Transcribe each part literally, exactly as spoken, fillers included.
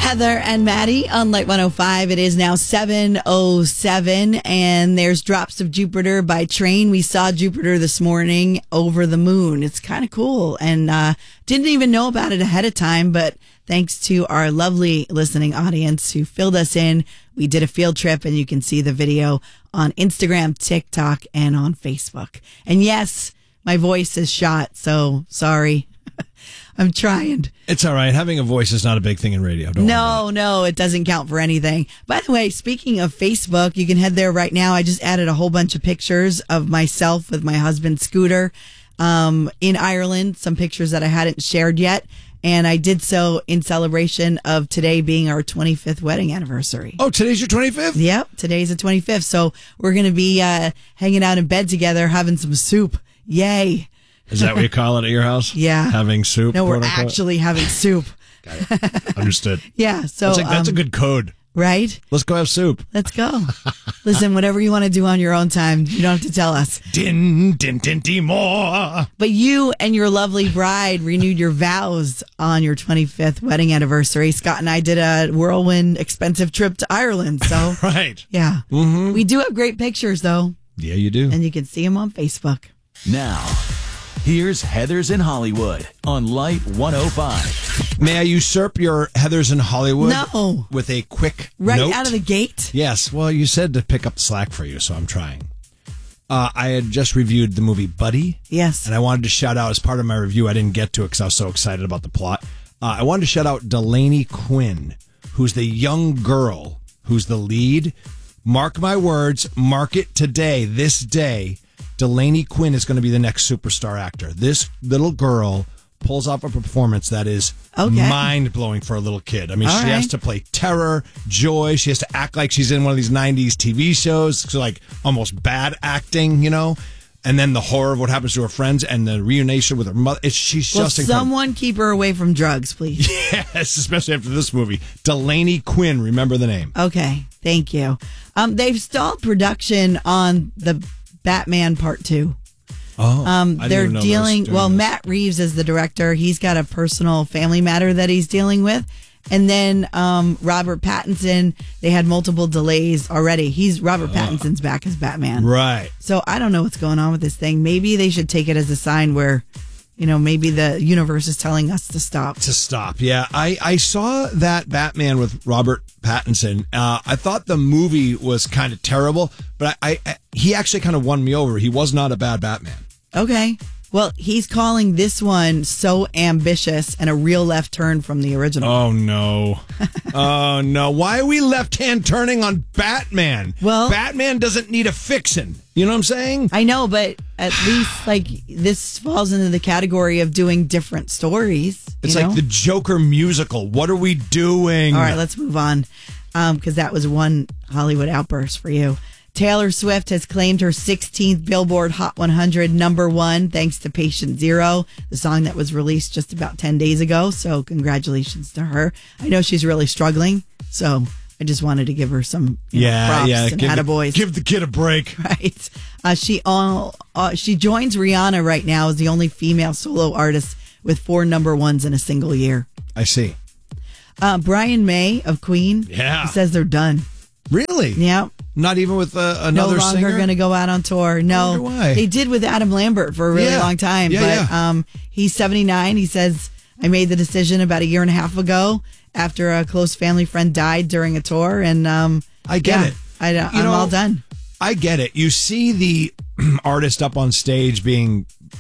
Heather and Maddie on Light one oh five. It is now seven oh seven, and there's Drops of Jupiter by Train. We saw Jupiter this morning over the moon. It's kind of cool, and uh, didn't even know about it ahead of time, but thanks to our lovely listening audience who filled us in, we did a field trip, and you can see the video on Instagram, TikTok, and on Facebook. And yes, my voice is shot, so sorry. I'm trying. It's all right. Having a voice is not a big thing in radio. Don't no, no, it doesn't count for anything. By the way, speaking of Facebook, you can head there right now. I just added a whole bunch of pictures of myself with my husband, Scooter, um, in Ireland. Some pictures that I hadn't shared yet. And I did so in celebration of today being our twenty-fifth wedding anniversary. Oh, today's your twenty-fifth? Yep, today's the twenty-fifth. So we're going to be uh, hanging out in bed together, having some soup. Yay. Is that what you call it at your house? Yeah. Having soup? No, we're actually having soup. Got it. Understood. Yeah. So that's, like, that's um, a good code. Right? Let's go have soup. Let's go. Listen, whatever you want to do on your own time, you don't have to tell us. Din, din, din, din, more. But you and your lovely bride renewed your vows on your twenty-fifth wedding anniversary. Scott and I did a whirlwind, expensive trip to Ireland. So, right. Yeah. Mm-hmm. We do have great pictures, though. Yeah, you do. And you can see them on Facebook. Now, here's Heathers in Hollywood on Light one oh five. May I usurp your Heathers in Hollywood? No. With a quick Right note? out of the gate? Yes. Well, you said to pick up the slack for you, so I'm trying. Uh, I had just reviewed the movie Buddy. Yes. And I wanted to shout out, as part of my review, I didn't get to it because I was so excited about the plot. Uh, I wanted to shout out Delaney Quinn, who's the young girl who's the lead. Mark my words, mark it today, this day. Delaney Quinn is going to be the next superstar actor. This little girl pulls off a performance that is okay. mind-blowing for a little kid. I mean, All she right. has to play terror, joy. She has to act like she's in one of these nineties T V shows. So like almost bad acting, you know? And then the horror of what happens to her friends and the reunition with her mother. It's, she's Will just incredible. someone keep her away from drugs, please? Yes, especially after this movie. Delaney Quinn, remember the name. Okay, thank you. Um, they've stalled production on the Batman Part two. Oh, um, I didn't they're even know they dealing. was doing Well, this. Matt Reeves is the director. He's got a personal family matter that he's dealing with, and then um, Robert Pattinson. They had multiple delays already. He's Robert Pattinson's back as Batman, Right. So I don't know what's going on with this thing. Maybe they should take it as a sign where, you know, maybe the universe is telling us to stop. To stop, yeah. I, I saw that Batman with Robert Pattinson. Uh, I thought the movie was kind of terrible, but I, I he actually kind of won me over. He was not a bad Batman. Okay. Well, he's calling this one so ambitious and a real left turn from the original. Oh, no. Oh, no. Why are we left-hand turning on Batman? Well, Batman doesn't need a fixin'. You know what I'm saying? I know, but at least, like, this falls into the category of doing different stories. It's you like know? the Joker musical. What are we doing? All right, let's move on, because that was one Hollywood outburst for you. Taylor Swift has claimed her sixteenth Billboard Hot one hundred number one thanks to Patient Zero, the song that was released just about ten days ago. So congratulations to her. I know she's really struggling, so I just wanted to give her some you know, yeah, props yeah. and Give the, attaboys. give the kid a break. Right. Uh, she, all, uh, she joins Rihanna right now as the only female solo artist with four number ones in a single year. I see. Uh, Brian May of Queen Yeah. he says they're done. Really? Yeah. Not even with uh, another no longer singer? going to go out on tour. No, I wonder why. They did with Adam Lambert for a really Yeah. long time. Yeah, but yeah. Um, he's seventy-nine. He says, I made the decision about a year and a half ago after a close family friend died during a tour. And um, I get yeah, it. I, You I'm know, all done. I get it. You see the artist up on stage being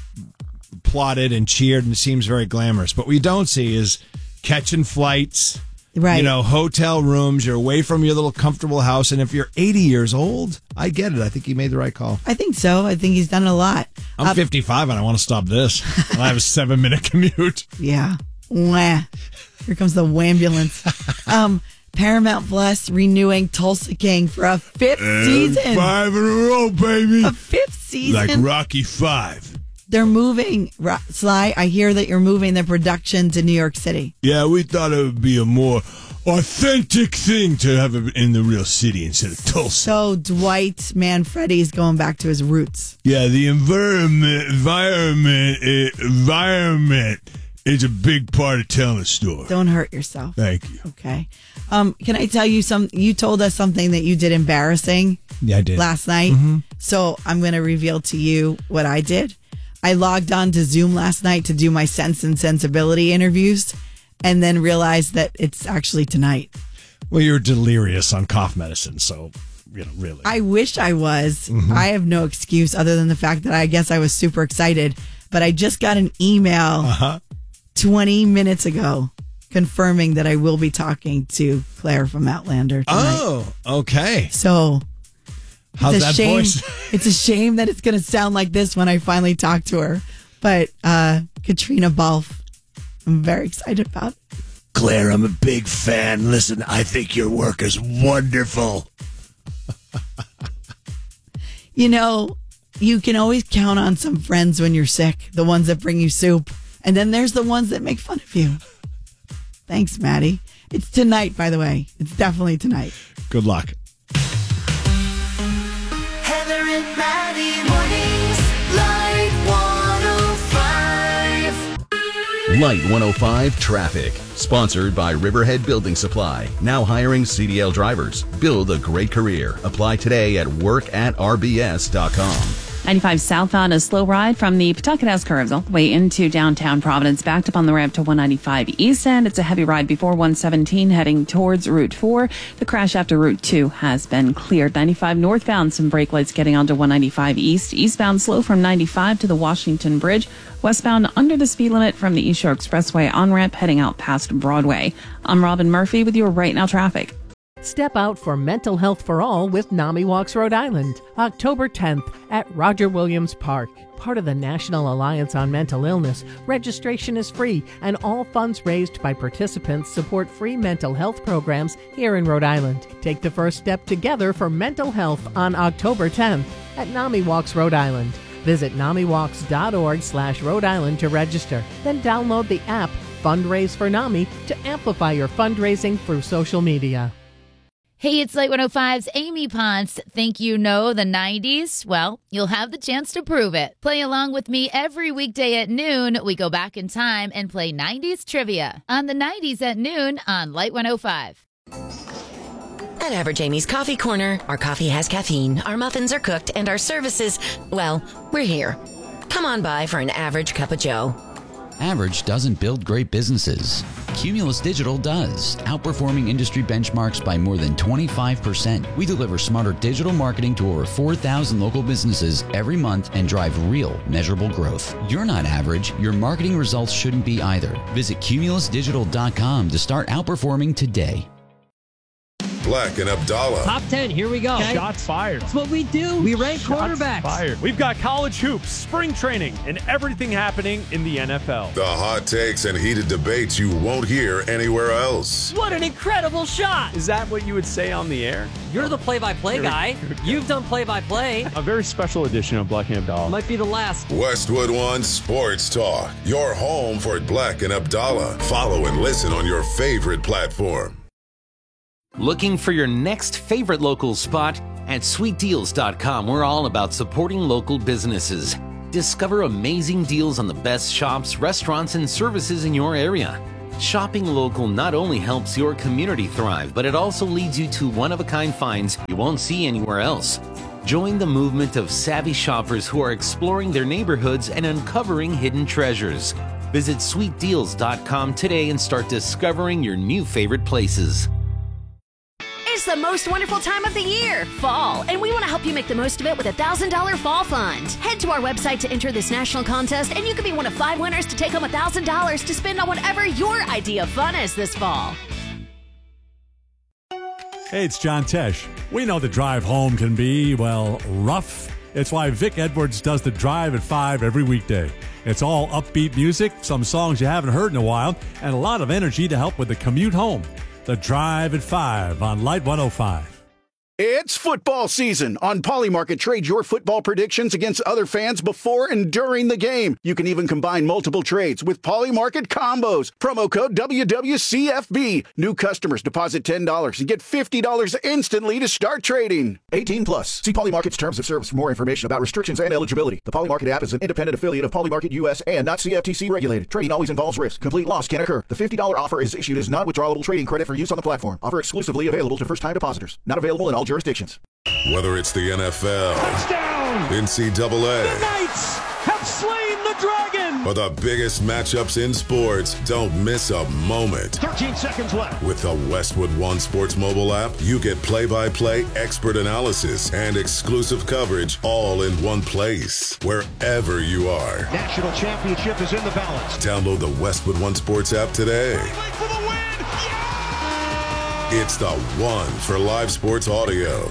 plotted and cheered, and it seems very glamorous. But what you don't see is catching flights, Right. you know, hotel rooms. You're away from your little comfortable house. And if you're eighty years old, I get it. I think he made the right call. I think so. I think he's done a lot. I'm Uh, fifty-five and I want to stop this. And I have a seven minute commute. Yeah. Wah. Here comes the wambulance. um, Paramount Plus renewing Tulsa King for a fifth season. Five in a row, baby. A fifth season. Like Rocky Five. They're moving, Ro- Sly. I hear that you're moving the production to New York City. Yeah, we thought it would be a more authentic thing to have it in the real city instead of Tulsa. So Dwight Manfredi's going back to his roots. Yeah, the environment, environment, eh, environment is a big part of telling a story. Don't hurt yourself. Thank you. Okay. Um, can I tell you some? You told us something that you did embarrassing. Yeah, I did. Last night. Mm-hmm. So I'm going to reveal to you what I did. I logged on to Zoom last night to do my Sense and Sensibility interviews and then realized that it's actually tonight. Well, you're delirious on cough medicine, so, you know, really. I wish I was. Mm-hmm. I have no excuse other than the fact that I guess I was super excited. But I just got an email uh-huh. twenty minutes ago confirming that I will be talking to Claire from Outlander tonight. Oh, okay. So how's it's a that shame, voice? It's a shame that it's going to sound like this when I finally talk to her. But uh, Katrina Balfe, I'm very excited about it. Claire, I'm a big fan. Listen, I think your work is wonderful. You know, you can always count on some friends when you're sick, the ones that bring you soup. And then there's the ones that make fun of you. Thanks, Maddie. It's tonight, by the way. It's definitely tonight. Good luck. Heather and Maddie mornings, Light one oh five. Light one oh five Traffic. Sponsored by Riverhead Building Supply. Now hiring C D L drivers. Build a great career. Apply today at work at r b s dot com. ninety-five southbound, a slow ride from the Pawtucket House curves all the way into downtown Providence, backed up on the ramp to one ninety-five east end. It's a heavy ride before one seventeen heading towards Route four. The crash after Route two has been cleared. ninety-five northbound, some brake lights getting onto one ninety-five east. Eastbound slow from ninety-five to the Washington Bridge. Westbound under the speed limit from the East Shore Expressway on ramp heading out past Broadway. I'm Robin Murphy with your Right Now traffic. Step out for Mental Health for All with NAMI Walks Rhode Island, October tenth at Roger Williams Park. Part of the National Alliance on Mental Illness, registration is free and all funds raised by participants support free mental health programs here in Rhode Island. Take the first step together for mental health on October tenth at NAMI Walks Rhode Island. Visit namiwalks.org slash Rhode Island to register. Then download the app Fundraise for NAMI to amplify your fundraising through social media. Hey, it's Light one oh five's Amy Ponce. Think you know the nineties? Well, you'll have the chance to prove it. Play along with me every weekday at noon. We go back in time and play nineties trivia on the nineties at noon on Light one oh five. At Average Amy's Coffee Corner, our coffee has caffeine, our muffins are cooked, and our services, well, we're here. Come on by for an average cup of joe. Average doesn't build great businesses. Cumulus Digital does, outperforming industry benchmarks by more than twenty-five percent. We deliver smarter digital marketing to over four thousand local businesses every month and drive real, measurable growth. You're not average. Your marketing results shouldn't be either. Visit cumulus digital dot com to start outperforming today. Black and Abdallah. Top ten, here we go. Okay. Shots fired. That's what we do. We rank Shots quarterbacks. Fired. We've got college hoops, spring training, and everything happening in the N F L. The hot takes and heated debates you won't hear anywhere else. What an incredible shot. Is that what you would say on the air? You're the play-by-play guy. You've done play-by-play. A very special edition of Black and Abdallah. Might be the last. Westwood One Sports Talk. Your home for Black and Abdallah. Follow and listen on your favorite platform. Looking for your next favorite local spot? At sweet deals dot com, we're all about supporting local businesses. Discover amazing deals on the best shops, restaurants, and services in your area. Shopping local not only helps your community thrive, but it also leads you to one-of-a-kind finds you won't see anywhere else. Join the movement of savvy shoppers who are exploring their neighborhoods and uncovering hidden treasures. Visit sweet deals dot com today and start discovering your new favorite places. It's the most wonderful time of the year, fall, and we want to help you make the most of it with a one thousand dollars Fall Fund. Head to our website to enter this national contest, and you could be one of five winners to take home one thousand dollars to spend on whatever your idea of fun is this fall. Hey, it's John Tesh. We know the drive home can be, well, rough. It's why Vic Edwards does the Drive at five every weekday. It's all upbeat music, some songs you haven't heard in a while, and a lot of energy to help with the commute home. The Drive at five on Light one oh five. It's football season. On Polymarket, trade your football predictions against other fans before and during the game. You can even combine multiple trades with Polymarket combos. Promo code W W C F B. New customers deposit ten dollars and get fifty dollars instantly to start trading. eighteen plus. See Polymarket's terms of service for more information about restrictions and eligibility. The Polymarket app is an independent affiliate of Polymarket U S and not C F T C regulated. Trading always involves risk. Complete loss can occur. The fifty dollars offer is issued as non-withdrawable trading credit for use on the platform. Offer exclusively available to first-time depositors. Not available in all jurisdictions. Whether it's the N F L, Touchdown! N C double A, The Knights have slain the dragon! or the biggest matchups in sports, don't miss a moment. thirteen seconds left. With the Westwood One Sports mobile app, you get play-by-play expert analysis and exclusive coverage all in one place, wherever you are. National championship is in the balance. Download the Westwood One Sports app today. For the win! It's the one for live sports audio.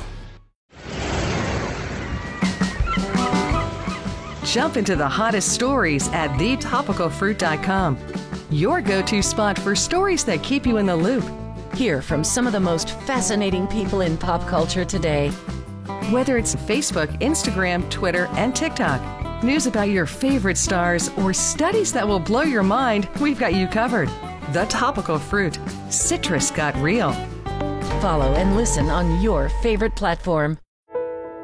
Jump into the hottest stories at the topical fruit dot com. Your go-to spot for stories that keep you in the loop. Hear from some of the most fascinating people in pop culture today. Whether it's Facebook, Instagram, Twitter, and TikTok, news about your favorite stars, or studies that will blow your mind, we've got you covered. The Topical Fruit. Citrus got real. Follow and listen on your favorite platform.